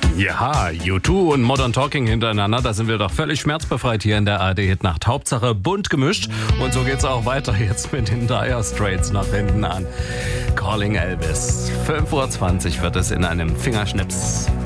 Ja, U2 und Modern Talking hintereinander, da sind wir doch völlig schmerzbefreit hier in der ARD-Hitnacht. Hauptsache bunt gemischt und so geht's auch weiter jetzt mit den Dire Straits nach hinten an. Calling Elvis. 5:20 Uhr wird es in einem Fingerschnips.